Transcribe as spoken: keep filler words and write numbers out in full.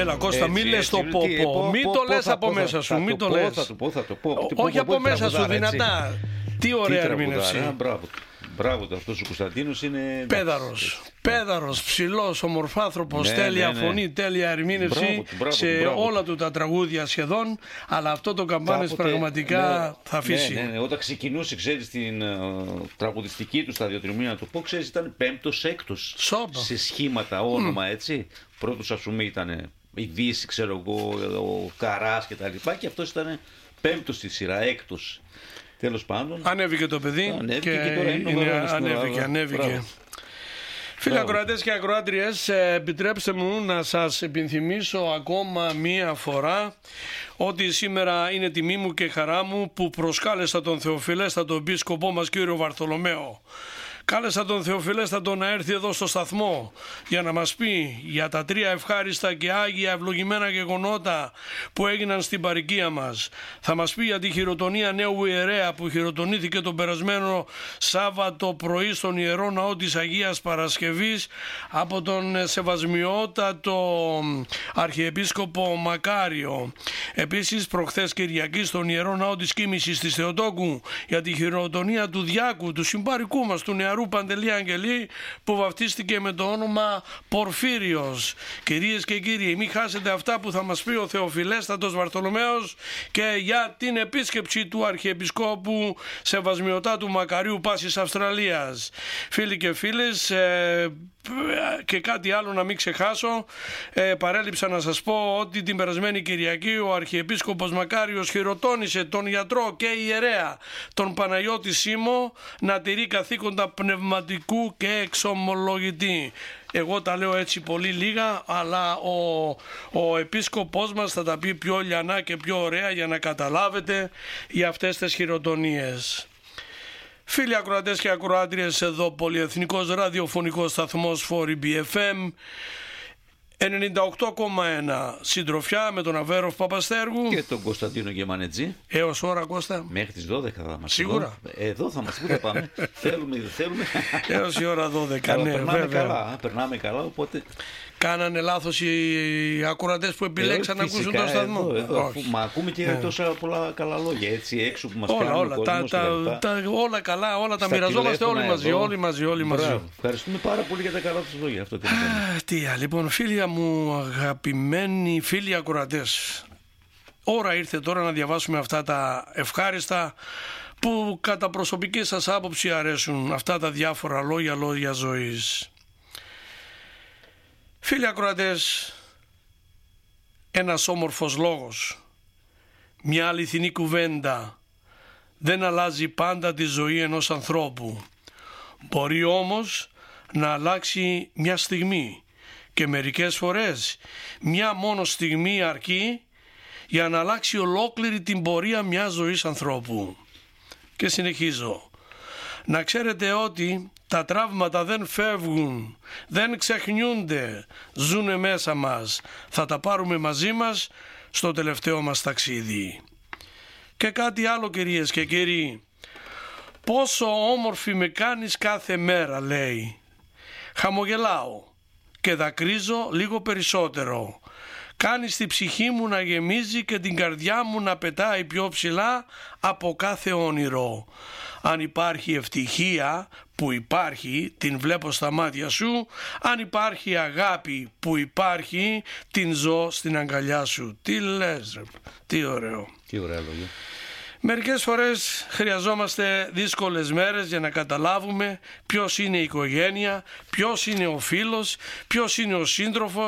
Έλα Κώστα, μην λες το πω πω. Μην το λες από μέσα σου. Μην το λες. Θα το πω, θα το πω. Όχι από μέσα σου, δυνατά. Τι ωραία ερμήνευση. Μπράβο, αυτός ο Κωνσταντίνος είναι πέδαρος. Πέδαρος, ψηλός, ομορφάνθρωπος, ναι, τέλεια ναι, ναι. φωνή, τέλεια ερμήνευση μπράβο, μπράβο, σε μπράβο. όλα του τα τραγούδια σχεδόν. Αλλά αυτό το Καμπάνες Κάποτε, πραγματικά ναι, θα αφήσει. Ναι, ναι, ναι. Όταν ξεκινούσε, ξέρεις, την uh, τραγουδιστική του σταδιοτριμία του, πω, ξέρεις, ήταν πέμπτος, έκτος σε σχήματα, όνομα, mm. έτσι. Πρώτος, ας πούμε, ήταν η Δύση, ξέρω εγώ, ο Καράς και τα λοιπά. Και αυτός ήταν πέμπτος στη σειρά, έκτος. Τέλος πάντων. Ανέβηκε το παιδί. Ανέβηκε και, και τώρα είναι είναι, ανέβηκε, ανέβηκε. ανέβηκε. Φίλοι ακροατές και ακροάτριες, επιτρέψτε μου να σας επιθυμίσω ακόμα μία φορά ότι σήμερα είναι τιμή μου και χαρά μου που προσκάλεσα τον Θεοφιλέστατο Επίσκοπό μας κύριο Βαρθολομαίο. Κάλεσα τον Θεοφιλέστατο να έρθει εδώ στο σταθμό για να μας πει για τα τρία ευχάριστα και άγια ευλογημένα γεγονότα που έγιναν στην παροικία μας. Θα μας πει για τη χειροτονία νέου ιερέα που χειροτονήθηκε τον περασμένο Σάββατο πρωί στον Ιερό Ναό της Αγίας Παρασκευής από τον Σεβασμιότατο Αρχιεπίσκοπο Μακάριο. Επίσης προχθές Κυριακή στον Ιερό Ναό της Κοίμησης της Θεοτόκου για τη χειροτονία του Διάκου, του συμπαρικού μας, του νεαρού Παντελή Αγγελή, που βαφτίστηκε με το όνομα Πορφύριος. Κυρίες και κύριοι, μην χάσετε αυτά που θα μας πει ο Θεοφιλέστατος Βαρθολομαίος και για την επίσκεψη του Αρχιεπισκόπου Σεβασμιωτάτου Μακαρίου Πάσης Αυστραλίας. Φίλοι και φίλες, ε, και κάτι άλλο να μην ξεχάσω, ε, παρέλειψα να σας πω ότι την περασμένη Κυριακή ο Αρχιεπίσκοπος Μακάριος χειροτώνησε τον γιατρό και ιερέα τον Παναγιώτη Σίμω να τηρεί καθήκοντα πνευματικού και εξομολογητή. Εγώ τα λέω έτσι πολύ λίγα, αλλά ο, ο επίσκοπός μας θα τα πει πιο λιανά και πιο ωραία για να καταλάβετε για αυτές τις χειροτονίες. Φίλοι ακροατές και ακροάτριες, εδώ πολυεθνικός ραδιοφωνικός σταθμός φορ μπι εφ εμ ενενήντα οκτώ κόμμα ένα συντροφιά με τον Αβέροφ Παπαστέργου και τον Κωνσταντίνο Γεμανετζή. Έως ώρα, Κώστα? Μέχρι τις δώδεκα θα μας. Σίγουρα. Εδώ, εδώ θα μας, πού θα πάμε? Θέλουμε ή δεν θέλουμε? Έως η ώρα δώδεκα, ναι, περνάμε βέβαια. καλά, περνάμε καλά, οπότε... Κάνανε λάθος οι ακροατές που επιλέξαν να ακούσουν τον σταθμό? Εδώ, εδώ, αφού, μα ακούμε και yeah. τόσα πολλά καλά λόγια έτσι έξω που μας όλα, κάνουν όλα, ο κόσμος, τα, τα, τα, όλα καλά, όλα τα μοιραζόμαστε όλοι μαζί, όλοι μαζί, όλοι μαζί. Μπράβο. Ευχαριστούμε πάρα πολύ για τα καλά τους λόγια. Αυτό τι τι, λοιπόν, φίλια μου, αγαπημένοι φίλοι ακροατές, ώρα ήρθε τώρα να διαβάσουμε αυτά τα ευχάριστα που κατά προσωπική σας άποψη αρέσουν, αυτά τα διάφορα λόγια, λόγια ζωής. Φίλοι ακροατές, ένας όμορφος λόγος, μια αληθινή κουβέντα δεν αλλάζει πάντα τη ζωή ενός ανθρώπου. Μπορεί όμως να αλλάξει μια στιγμή και μερικές φορές μια μόνο στιγμή αρκεί για να αλλάξει ολόκληρη την πορεία μιας ζωής ανθρώπου. Και συνεχίζω. Να ξέρετε ότι τα τραύματα δεν φεύγουν, δεν ξεχνιούνται, ζουνε μέσα μας. Θα τα πάρουμε μαζί μας στο τελευταίο μας ταξίδι. Και κάτι άλλο, κυρίες και κύριοι. Πόσο όμορφη με κάνεις κάθε μέρα, λέει. Χαμογελάω και δακρύζω λίγο περισσότερο. Κάνεις τη ψυχή μου να γεμίζει και την καρδιά μου να πετάει πιο ψηλά από κάθε όνειρο. Αν υπάρχει ευτυχία που υπάρχει, την βλέπω στα μάτια σου. Αν υπάρχει αγάπη που υπάρχει, την ζω στην αγκαλιά σου. Τι λες, ρε, τι ωραίο. Τι ωραία λόγια. Μερικές φορές χρειαζόμαστε δύσκολες μέρες για να καταλάβουμε ποιος είναι η οικογένεια, ποιος είναι ο φίλος, ποιος είναι ο σύντροφος.